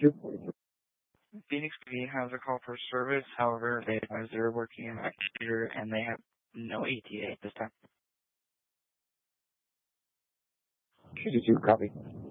Phoenix PD has a call for service. However, they advise they're working in a computer and they have no ETA at this time. 222, copy.